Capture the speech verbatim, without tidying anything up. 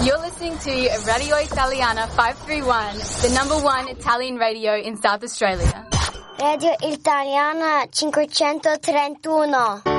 You're listening to Radio Italiana five three one, the number one Italian radio in South Australia. Radio Italiana cinquecentotrentuno.